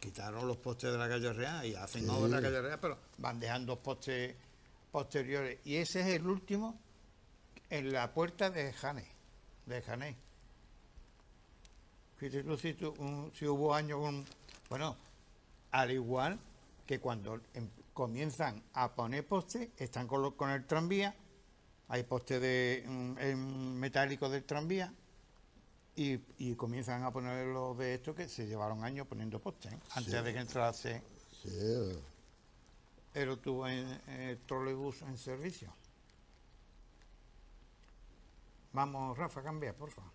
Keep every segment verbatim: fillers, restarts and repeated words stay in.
quitaron los postes de la calle Real y hacen Sí. obra de la calle Real, pero van dejando postes posteriores. Y ese es el último en la puerta de Jané, de Jané. Fíjate tú si, tú, un- si hubo años con... Bueno, al igual que cuando em- comienzan a poner postes, están con, lo- con el tranvía, hay postes de mm, en metálico del tranvía, y, y comienzan a poner los de estos que se llevaron años poniendo postes, ¿eh? Antes Sí. de que entrase Sí, eh, el autobús en, el trolebús en servicio. Vamos, Rafa, cambia, por favor.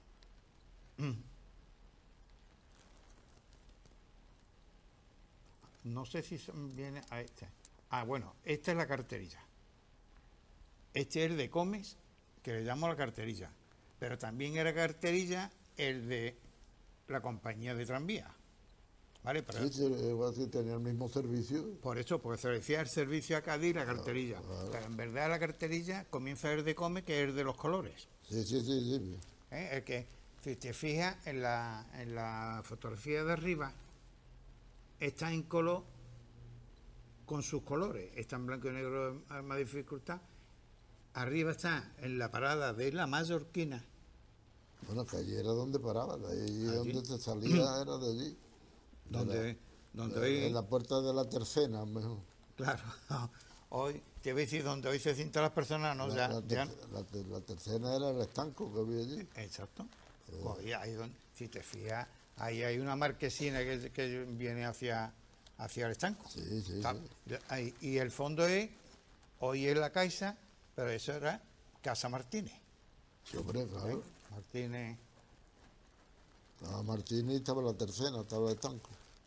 No sé si son- viene a este. Ah, bueno, esta es la carterilla. Este es el de Comes, que le llamo la carterilla. Pero también era carterilla el de la compañía de tranvía. ¿Vale? Pero sí, sí, igual sí tenía el mismo servicio. por eso, porque se decía el servicio a Cádiz y la carterilla. Pero en verdad la carterilla comienza el de Comes, que es el de los colores. Sí, sí, sí, sí. ¿Eh? El que, si te fijas en la, en la fotografía de arriba, está en color con sus colores. Está en blanco y negro a más dificultad. Arriba está en la parada de la Mallorquina. Bueno, que allí era donde paraba, de allí Allí. donde se salía era de allí. De Donde, la- donde de- hoy, en la puerta de la tercera, mejor. claro, hoy, te voy a decir, donde hoy se sientan las personas, no, La, ya, la ya- terce- la ter- la tercera era el estanco que había allí. exacto. Hoy ahí donde, si te fijas, ahí hay una marquesina que, que viene hacia, hacia el estanco. Sí, sí, Está- sí. ya- ahí, y el fondo es, hoy es la Caixa, pero eso era Casa Martínez. Sí, hombre, claro. Martínez, Estaba Martínez y estaba la tercera, estaba el estanco.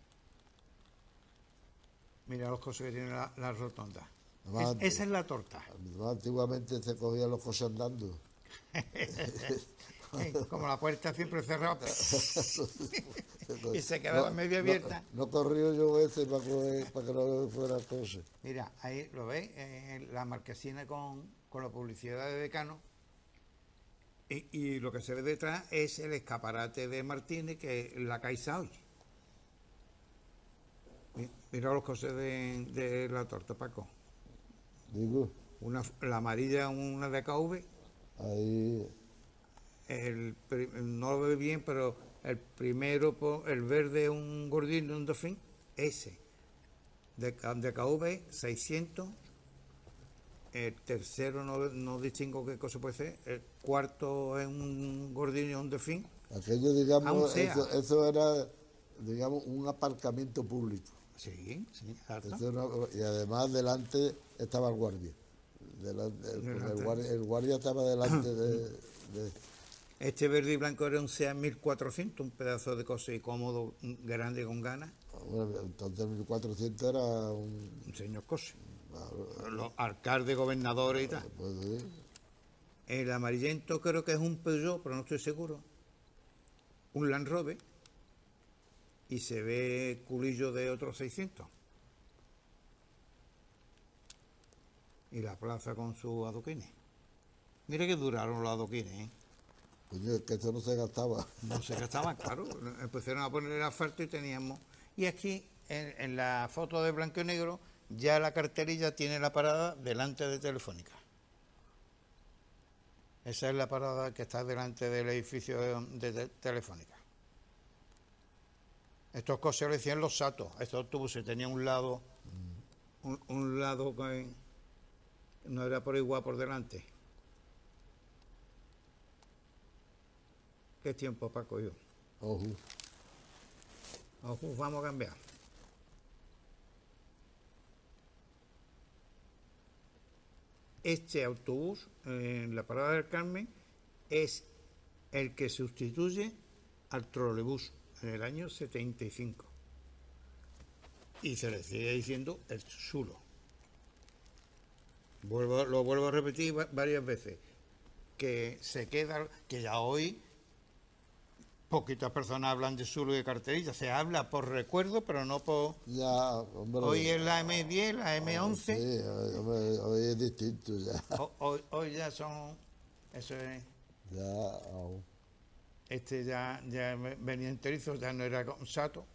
mira los cosas que tiene la, la rotonda. Además, Es- esa es la torta. además, antiguamente se cogían los coches andando. Eh, Como la puerta siempre cerrada y se quedaba No, medio abierta. No, no corrió yo ese para, coger- para que no fuera coche. Mira, ahí lo veis, eh, la marquesina con, con la publicidad de Decano. Y, y lo que se ve detrás es el escaparate de Martínez, que es la Caixa hoy. Mi- Mira los cosas de, de la torta, Paco. Digo, Una, la amarilla, una de K V. ahí, El, pri- no lo veo bien, pero el primero, po- el verde, un gordino, un delfín, ese. De, K- de K V, seiscientos. El tercero no, no distingo qué cosa puede ser. El cuarto es un gordino y un delfín. aquello, Aún digamos, sea. eso, eso era, digamos, un aparcamiento público. Sí, sí, exacto. Eso no- y además delante estaba el guardia. Delante- porque Delante. el, guardia el guardia estaba delante de, de- Este verde y blanco era un SEAT mil cuatrocientos, un pedazo de cosa y cómodo, grande con ganas. bueno, entonces mil cuatrocientos era un... Un señor Cose. Los alcaldes, gobernadores y tal. pues, sí. El amarillento creo que es un Peugeot, pero no estoy seguro. Un Land Rover. Y se ve culillo de otros seiscientos. Y la plaza con sus adoquines. Mira que duraron los adoquines, ¿eh? Coño, es que eso no se gastaba. No se gastaban, claro. Empezaron a poner el asfalto y teníamos... Y aquí, en, en la foto de blanco y negro, ya la carterilla tiene la parada delante de Telefónica. Esa es la parada que está delante del edificio de, de Telefónica. Estos coches lo decían los Satos. Estos autobuses tenían un lado, un, un lado que no era por igual por delante. ¿Qué tiempo, Paco, yo? Ojo. Ojo, vamos a cambiar. Este autobús en la parada del Carmen es el que sustituye al trolebús en el año setenta y cinco. Y se le sigue diciendo el Zulo. Vuelvo, lo vuelvo a repetir va- varias veces. Que se queda, que ya hoy poquitas personas hablan de Zulo y de carterilla. Se habla por recuerdo, pero no por... Ya, hombre. Hoy es la eme diez, la eme once. Sí, hoy, hombre, hoy es distinto ya. Ho- Hoy, hoy ya son, eso es, Ya, oh. este ya, ya venía enterizo, ya no era con Sato.